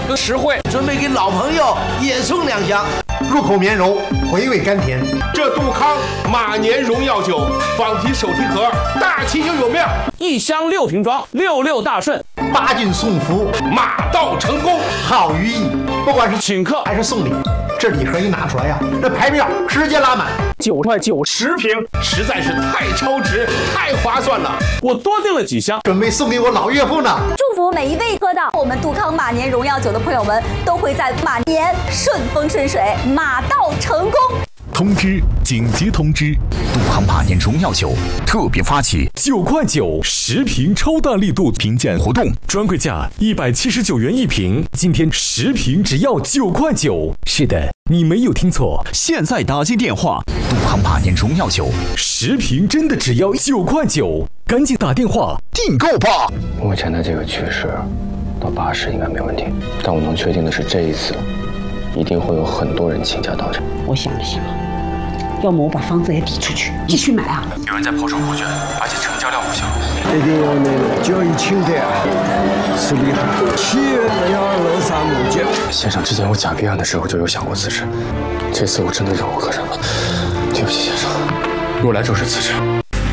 更实惠， 准备给老朋友也送2箱， 入口绵柔，回味甘甜。 这杜康马年荣耀酒，仿提手提盒，大气又有面 ，1箱6瓶装，66大顺 ，8进送福， 马到成功， 好寓意。不管是请客还是送礼，这礼盒一拿出来呀，这排面直接拉满 ，9块9 10瓶，实在是太超值，太划算了。 我多订了几箱， 准备送给我老岳父呢。 祝福每一位喝到我们杜康马年荣耀酒的朋友们，都会在马年顺风顺水，马到成功。 通知！紧急通知！杜康马年荣耀酒特别发起9块9 10瓶超大力度评鉴活动，专柜价179元1瓶，今天10瓶只要9块9。是的，你没有听错，现在打进电话，杜康马年荣耀酒10瓶真的只要9块9，赶紧打电话订购吧。 目前的这个趋势，到80应该没问题，但我能确定的是，这一次一定会有很多人倾家荡产。 我想了想，要么我把房子也抵出去，继续买啊！ 有人在抛售股权，而且成交量不小。 一定要那交易清淡，是厉害。企业要乐善目减。 先生，之前我假币案的时候就有想过辞职，这次我真的忍无可忍了。对不起，先生，我来就是辞职。